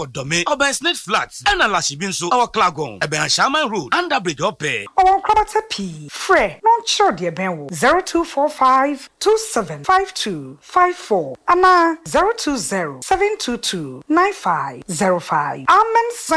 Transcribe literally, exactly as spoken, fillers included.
our Dome, Urban Snake Flats, and Alashibinso, our Clagon, Eben Shaman Road, Underbridge Ope. Our Krabata P. Fre, non sure dear Ben zero two four five two seven five two five four. Anna zero two zero seven two two nine five zero five. Amen.